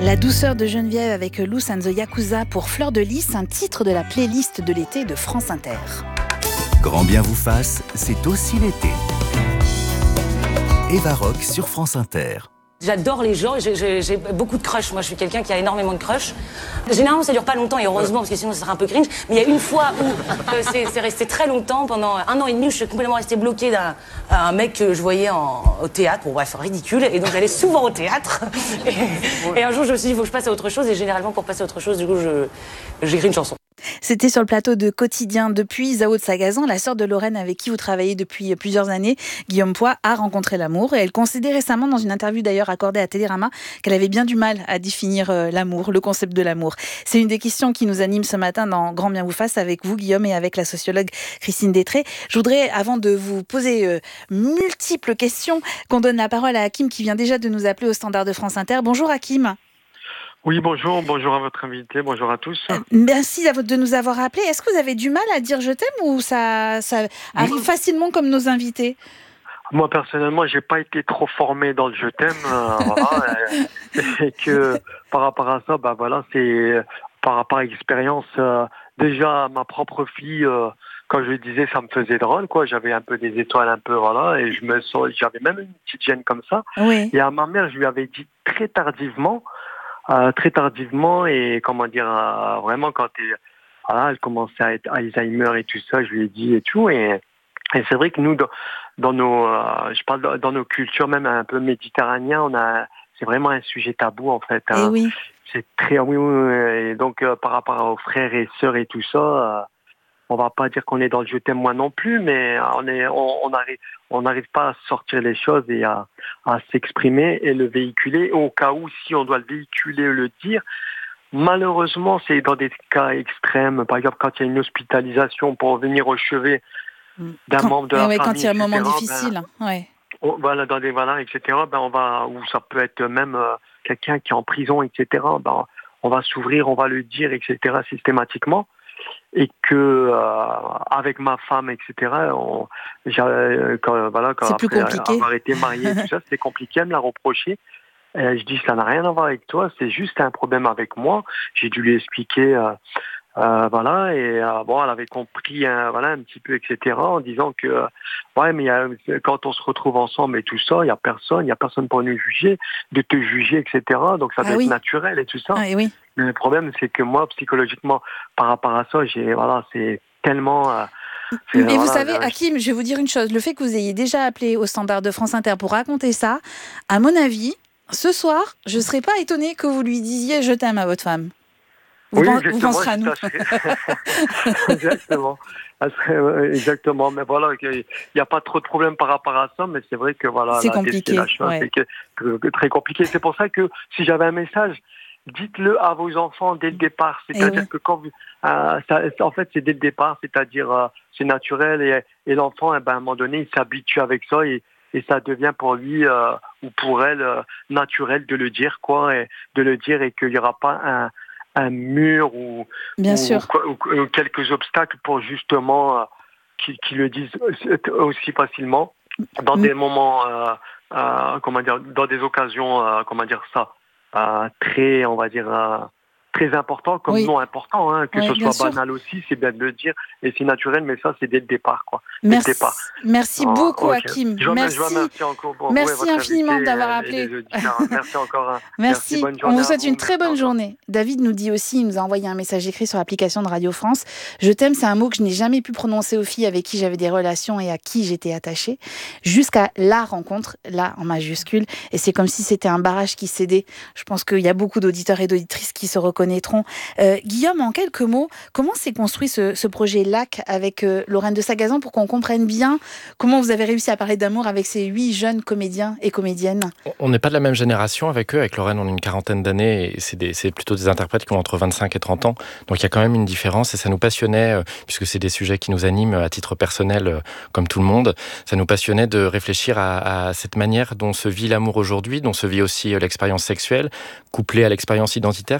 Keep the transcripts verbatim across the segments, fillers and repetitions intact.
La douceur de Geneviève avec Loose and the Yakuza pour Fleur de Lys, un titre de la playlist de l'été de France Inter. Grand bien vous fasse, c'est aussi l'été. Eva Rock sur France Inter. J'adore les gens, j'ai, j'ai, j'ai beaucoup de crush. Moi, je suis quelqu'un qui a énormément de crush. Généralement, ça dure pas longtemps, et heureusement, parce que sinon, ça serait un peu cringe. Mais il y a une fois où euh, c'est, c'est resté très longtemps, pendant un an et demi, où je suis complètement restée bloquée d'un un mec que je voyais en, au théâtre. Bon, bref, ridicule. Et donc, j'allais souvent au théâtre. Et, et un jour, je me suis dit, il faut que je passe à autre chose. Et généralement, pour passer à autre chose, du coup, je, j'écris une chanson. C'était sur le plateau de Quotidien. Depuis, Zao de Sagazan, la sœur de Lorraine avec qui vous travaillez depuis plusieurs années, Guillaume Poix, a rencontré l'amour. Et elle concédait récemment, dans une interview d'ailleurs accordée à Télérama, qu'elle avait bien du mal à définir euh, l'amour, le concept de l'amour. C'est une des questions qui nous anime ce matin dans Grand bien vous fasse avec vous, Guillaume, et avec la sociologue Christine Détré. Je voudrais, avant de vous poser euh, multiples questions, qu'on donne la parole à Hakim qui vient déjà de nous appeler au standard de France Inter. Bonjour Hakim. Oui, bonjour, bonjour à votre invité, bonjour à tous. Euh, merci de nous avoir appelés. Est-ce que vous avez du mal à dire je t'aime ou ça, ça arrive facilement comme nos invités ? Moi, personnellement, j'ai pas été trop formé dans le je t'aime. Euh, voilà, et que par rapport à ça, bah voilà, c'est par rapport à l'expérience. Euh, déjà, ma propre fille, euh, quand je lui disais, ça me faisait drôle, quoi. J'avais un peu des étoiles, un peu, voilà, et je me sens, j'avais même une petite gêne comme ça. Oui. Et à ma mère, je lui avais dit très tardivement. Euh, très tardivement et comment dire euh, vraiment quand elle, voilà, elle commençait à être Alzheimer et tout ça, je lui ai dit et tout et, et c'est vrai que nous dans, dans nos euh, je parle dans, dans nos cultures même un peu méditerranéennes, on a c'est vraiment un sujet tabou en fait. Hein. Et oui. C'est très oui, oui, oui et donc euh, par rapport aux frères et sœurs et tout ça. Euh, on va pas dire qu'on est dans le je t'aime moi non plus, mais on est, on, on arrive, on n'arrive pas à sortir les choses et à, à s'exprimer et le véhiculer. Au cas où, si on doit le véhiculer, le dire, malheureusement, c'est dans des cas extrêmes. Par exemple, quand il y a une hospitalisation pour venir au chevet d'un quand, membre de la ouais, famille, quand il y a un moment et cetera, difficile, ben, ouais. on, voilà, dans des voilà, et cetera. Ben on va, ou ça peut être même euh, quelqu'un qui est en prison, et cetera. Ben on va s'ouvrir, on va le dire, et cetera. Systématiquement. Et que euh, avec ma femme, et cetera. On, quand, voilà, quand c'est après plus compliqué. avoir été marié, tout ça, c'était compliqué à me la reprocher. Et je dis ça n'a rien à voir avec toi, c'est juste un problème avec moi. J'ai dû lui expliquer, euh, euh, voilà, et euh, bon, elle avait compris, hein, voilà, un petit peu, et cetera. En disant que euh, ouais, mais euh, quand on se retrouve ensemble et tout ça, il y a personne, il y a personne pour nous juger, de te juger, et cetera. Donc ça doit ah, être oui. naturel et tout ça. Ah, et oui. Mais le problème, c'est que moi, psychologiquement, par rapport à ça, j'ai, voilà, c'est tellement. Euh, c'est, Mais voilà, vous savez, euh, Hakim, je vais vous dire une chose. Le fait que vous ayez déjà appelé au standard de France Inter pour raconter ça, à mon avis, ce soir, je ne serais pas étonnée que vous lui disiez je t'aime à votre femme. Vous, oui, pen- vous penserez à nous. Exactement. Exactement. Mais voilà, il n'y a pas trop de problème par rapport à ça, mais c'est vrai que voilà, c'est la compliqué. destination, Ouais. c'est que, que, que très compliqué. C'est pour ça que si j'avais un message, dites-le à vos enfants dès le départ. C'est-à-dire oui. que quand vous, euh, ça, en fait, c'est dès le départ, c'est-à-dire euh, c'est naturel et, et l'enfant, eh ben, à un moment donné, il s'habitue avec ça et, et ça devient pour lui euh, ou pour elle euh, naturel de le dire, quoi, et de le dire et qu'il n'y aura pas un un mur ou, Bien ou, sûr. ou, ou quelques obstacles pour justement euh, qu'ils qui le disent aussi facilement dans mmh. des moments, euh, euh, comment dire, dans des occasions, euh, comment dire ça, euh, très, on va dire, euh, très important comme oui. non important, hein, que oui, ce soit sûr. Banal aussi, c'est bien de le dire et c'est naturel, mais ça c'est dès le départ, quoi. Dès merci, le départ. Merci oh, beaucoup, okay. Hakim. Je merci. Je remercie encore pour merci vous et infiniment invité, d'avoir appelé. Merci encore. Hein. Merci. merci bonne journée On vous souhaite vous, une très bonne encore. journée. David nous dit aussi, il nous a envoyé un message écrit sur l'application de Radio France. Je t'aime, c'est un mot que je n'ai jamais pu prononcer aux filles avec qui j'avais des relations et à qui j'étais attachée, jusqu'à la rencontre, là en majuscule. Et c'est comme si c'était un barrage qui cédait. Je pense qu'il y a beaucoup d'auditeurs et d'auditrices qui se reconnaîtront. Euh, Guillaume, en quelques mots, comment s'est construit ce, ce projet L A C avec euh, Lorraine de Sagazan pour qu'on comprenne bien comment vous avez réussi à parler d'amour avec ces huit jeunes comédiens et comédiennes? On n'est pas de la même génération avec eux. Avec Lorraine, on a une quarantaine d'années et c'est, des, c'est plutôt des interprètes qui ont entre vingt-cinq et trente ans. Donc il y a quand même une différence et ça nous passionnait, euh, puisque c'est des sujets qui nous animent à titre personnel, euh, comme tout le monde. Ça nous passionnait de réfléchir à, à cette manière dont se vit l'amour aujourd'hui, dont se vit aussi euh, l'expérience sexuelle, couplée à l'expérience identitaire, puisqu'on avait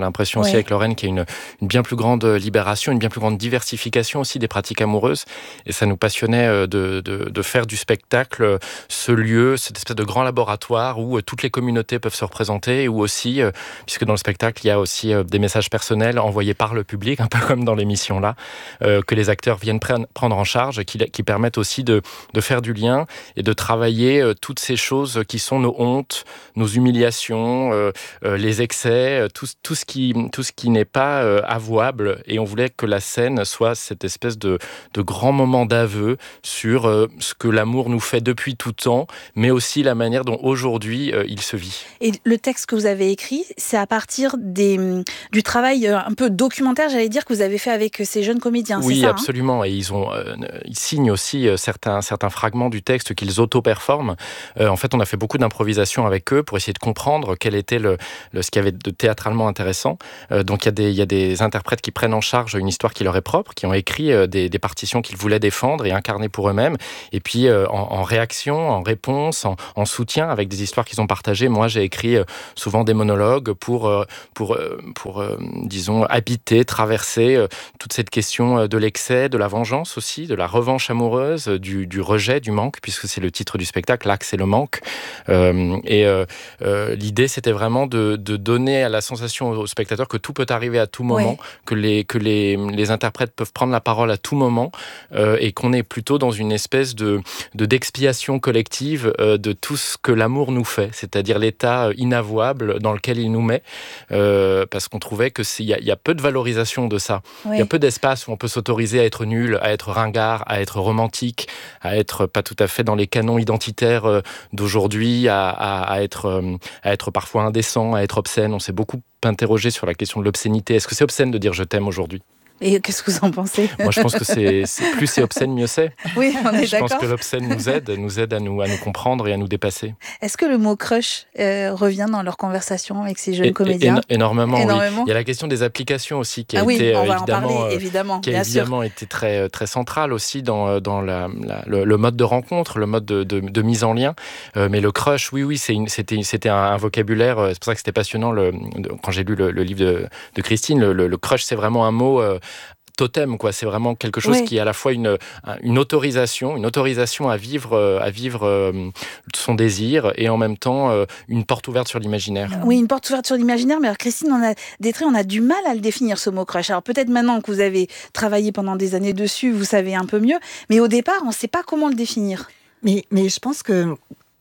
l'impression aussi Ouais. avec Lorraine qu'il y a une, une bien plus grande libération, une bien plus grande diversification aussi des pratiques amoureuses. Et ça nous passionnait de, de, de faire du spectacle ce lieu, cette espèce de grand laboratoire où toutes les communautés peuvent se représenter, et où aussi, puisque dans le spectacle, il y a aussi des messages personnels envoyés par le public, un peu comme dans l'émission là, euh, que les acteurs viennent pre- prendre en charge, qui, qui permettent aussi de, de faire du lien et de travailler euh, toutes ces choses qui sont nos hontes, nos humiliations, euh, euh, les excès, euh, tout, tout ce qui, tout ce qui n'est pas euh, avouable. Et on voulait que la scène soit cette espèce de, de grand moment d'aveu sur euh, ce que l'amour nous fait depuis tout temps, mais aussi la manière dont aujourd'hui euh, il se vit. Et le texte que vous avez écrit, c'est à partir des, du travail un peu documentaire, j'allais dire, que vous avez fait avec ces jeunes comédiens, oui, c'est ça? Oui, absolument. Hein, et ils, ont, euh, ils signent aussi euh, certains, certains fragments du texte qu'ils auto-performent. Euh, en fait, on a fait beaucoup d'improvisation avec eux pour essayer de comprendre quel était le, le, ce qu'il y avait de théâtralement intéressant. Euh, donc, il y, a des, il y a des interprètes qui prennent en charge une histoire qui leur est propre, qui ont écrit euh, des, des partitions qu'ils voulaient défendre et incarner pour eux-mêmes. Et puis, euh, en, en réaction, en réponse, en, en soutien avec des histoires qu'ils ont partagées, moi, j'ai écrit euh, souvent des monologues pour, euh, pour, euh, pour euh, disons, habiter, traverser euh, toute cette question de l'excès, de la vengeance aussi, de la revanche amoureuse, du, du rejet, du manque, puisque c'est le titre du spectacle, l'axe et le manque. Euh, et euh, euh, l'idée, c'était vraiment de, de donner à la sensation aux spectateurs que tout peut arriver à tout moment, ouais. que, les, que les, les interprètes peuvent prendre la parole à tout moment, euh, et qu'on est plutôt dans une espèce de, de, d'expiation collective euh, de tout ce que l'amour nous fait, c'est-à-dire l'état inavouable dans lequel il nous met, euh, parce qu'on trouvait qu'il y, y a peu de valorisation de ça. Il ouais. y a peu d'espace où on peut s'autoriser à être nul, à être ringard, à être romantique, à être pas tout à fait dans les canons identitaires d'aujourd'hui, à, à, à, être, à être parfois indécent, à être obscène. On s'est beaucoup interrogé sur la question de l'obscénité. Est-ce que c'est obscène de dire « je t'aime » aujourd'hui ? Et qu'est-ce que vous en pensez ? Moi, je pense que c'est, c'est plus c'est obscène, mieux c'est. Oui, on est je d'accord. Je pense que l'obscène nous aide, nous aide à nous, à nous comprendre et à nous dépasser. Est-ce que le mot crush euh, revient dans leur conversation avec ces jeunes et, comédiens ? et, énormément, énormément. Oui. Il y a la question des applications aussi qui a ah oui, été on va euh, évidemment, en parler, évidemment, qui a bien évidemment sûr. été très, très centrale aussi dans, dans la, la, le, le mode de rencontre, le mode de, de, de mise en lien. Euh, mais le crush, oui, oui, c'est une, c'était, c'était un, un vocabulaire. C'est pour ça que c'était passionnant le, de, quand j'ai lu le, le livre de, de Christine. Le, le, le crush, c'est vraiment un mot. Euh, totem, quoi. C'est vraiment quelque chose oui. qui est à la fois une, une autorisation, une autorisation à vivre, à vivre euh, son désir et en même temps euh, une porte ouverte sur l'imaginaire. Oui, une porte ouverte sur l'imaginaire, mais alors Christine, on a des traits, on a du mal à le définir, ce mot crush. Alors peut-être maintenant que vous avez travaillé pendant des années dessus, vous savez un peu mieux, mais au départ, on ne sait pas comment le définir. Mais, mais je pense que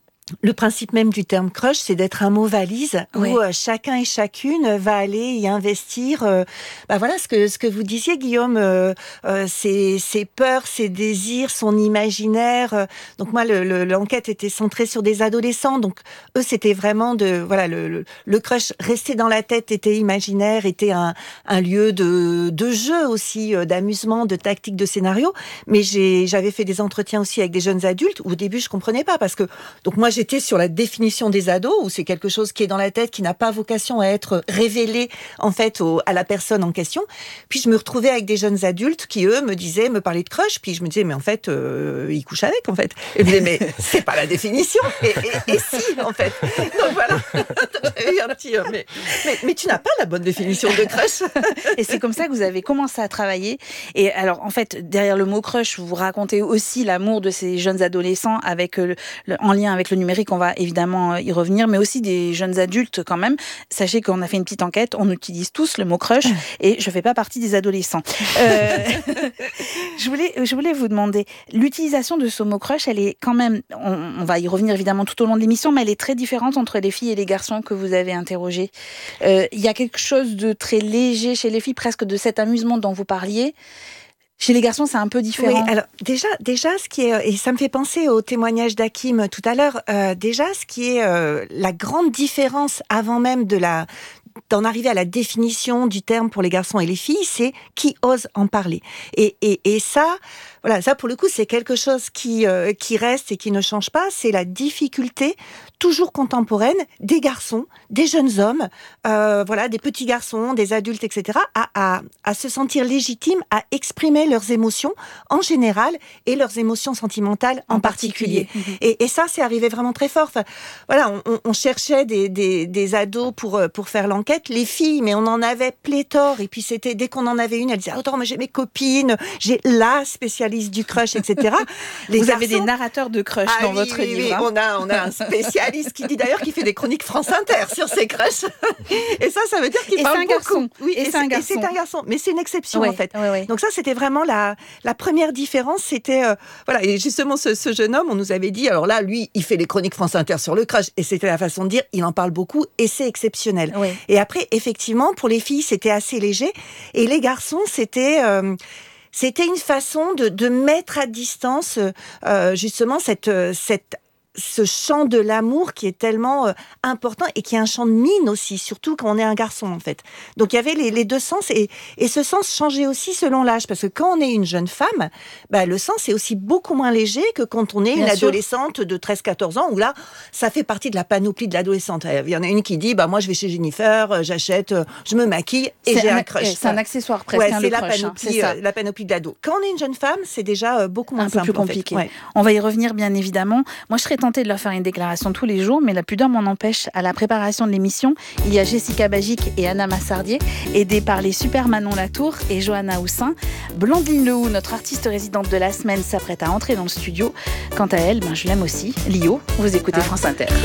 le principe même du terme crush, c'est d'être un mot valise oui. où euh, chacun et chacune va aller y investir. Euh, bah voilà ce que ce que vous disiez, Guillaume, euh, euh, ses, ses peurs, ses désirs, son imaginaire. Euh, donc moi, le, le, l'enquête était centrée sur des adolescents. Donc eux, c'était vraiment de voilà le, le, le crush resté dans la tête, était imaginaire, était un, un lieu de de jeu aussi, euh, d'amusement, de tactique, de scénario. Mais j'ai j'avais fait des entretiens aussi avec des jeunes adultes où au début je comprenais pas parce que donc moi j'étais sur la définition des ados, où c'est quelque chose qui est dans la tête, qui n'a pas vocation à être révélé en fait au, à la personne en question. Puis je me retrouvais avec des jeunes adultes qui eux me disaient, me parlaient de crush, puis je me disais mais en fait euh, ils couchent avec en fait. Et je me disais mais c'est pas la définition. Et, et, et si en fait. Donc voilà. J'avais eu un petit euh, mais, mais mais tu n'as pas la bonne définition de crush. Et c'est comme ça que vous avez commencé à travailler. Et alors en fait derrière le mot crush, vous racontez aussi l'amour de ces jeunes adolescents avec le, le, en lien avec le numérique. On va évidemment y revenir, mais aussi des jeunes adultes quand même. Sachez qu'on a fait une petite enquête, on utilise tous le mot crush et je fais pas partie des adolescents. Euh, je voulais, je voulais vous demander, l'utilisation de ce mot crush, elle est quand même, on, on va y revenir évidemment tout au long de l'émission, mais elle est très différente entre les filles et les garçons que vous avez interrogés. Euh, il y a quelque chose de très léger chez les filles, presque de cet amusement dont vous parliez. Chez les garçons, c'est un peu différent. Oui, alors déjà, déjà, ce qui est, et ça me fait penser au témoignage d'Hakim tout à l'heure, euh, déjà, ce qui est euh, la grande différence avant même de la, d'en arriver à la définition du terme pour les garçons et les filles, c'est qui ose en parler. Et, et, et ça, voilà, ça pour le coup, c'est quelque chose qui, euh, qui reste et qui ne change pas, c'est la difficulté toujours contemporaine des garçons, des jeunes hommes, euh, voilà, des petits garçons, des adultes, et cetera, à, à, à se sentir légitimes à exprimer leurs émotions en général et leurs émotions sentimentales en, en particulier. particulier. Et, et ça, c'est arrivé vraiment très fort. Enfin, voilà, on, on cherchait des, des, des ados pour, pour faire l'enquête. Les filles, mais on en avait pléthore. Et puis, c'était, dès qu'on en avait une, elle disait « Attends, mais j'ai mes copines, j'ai la spécialiste du crush, et cetera » Les Vous garçons... avez des narrateurs de crush ah, dans oui, votre oui, livre. Oui, hein. on a, on a un spécialiste qui dit d'ailleurs qu'il fait des chroniques France Inter sur ses crushs. Et ça, ça veut dire qu'il et parle c'est un beaucoup. Garçon. Oui, et, et, c'est c'est un garçon. Et c'est un garçon. Mais c'est une exception, ouais, en fait. Ouais, ouais. Donc ça, c'était vraiment la, la première différence. C'était, euh, voilà, et justement, ce, ce jeune homme, on nous avait dit, alors là, lui, il fait les chroniques France Inter sur le crush. Et c'était la façon de dire, il en parle beaucoup et c'est exceptionnel. Ouais. Et après, effectivement, pour les filles, c'était assez léger. Et les garçons, c'était... Euh, C'était une façon de, de mettre à distance euh, justement cette, cette, ce champ de l'amour qui est tellement euh, important et qui est un champ de mine aussi, surtout quand on est un garçon en fait. Donc il y avait les, les deux sens et, et ce sens changeait aussi selon l'âge parce que quand on est une jeune femme, bah, le sens est aussi beaucoup moins léger que quand on est Bien une sûr. adolescente de treize à quatorze ans où là, ça fait partie de la panoplie de l'adolescente. Il y en a une qui dit, bah, moi je vais chez Jennifer, j'achète, je me maquille et c'est j'ai un, un crush. C'est un accessoire presque. Ouais, hein, c'est le la crush, panoplie, hein, euh, la panoplie de l'ado. Quand on est une jeune femme, c'est déjà euh, beaucoup moins un peu simple, plus compliqué. En fait. ouais. On va y revenir bien évidemment. Moi, je serais tentée de leur faire une déclaration tous les jours, mais la pudeur m'en empêche. À la préparation de l'émission, il y a Jessica Bagic et Anna Massardier, aidées par les super Manon Latour et Johanna Houssin. Blandine Lehoux, notre artiste résidente de la semaine, s'apprête à entrer dans le studio. Quant à elle, ben, je l'aime aussi. Lio, vous écoutez ah. France Inter.